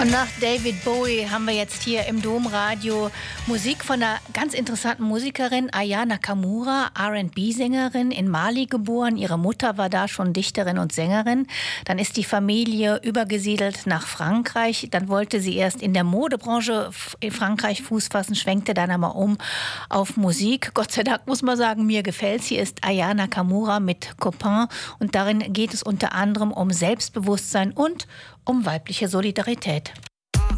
Und nach David Bowie haben wir jetzt hier im Domradio Musik von einer ganz interessanten Musikerin, Aya Nakamura, R&B-Sängerin, in Mali geboren. Ihre Mutter war da schon Dichterin und Sängerin. Dann ist die Familie übergesiedelt nach Frankreich. Dann wollte sie erst in der Modebranche in Frankreich Fuß fassen, schwenkte dann aber um auf Musik. Gott sei Dank muss man sagen, mir gefällt's. Hier ist Aya Nakamura mit Copain und darin geht es unter anderem um Selbstbewusstsein und um weibliche Solidarität.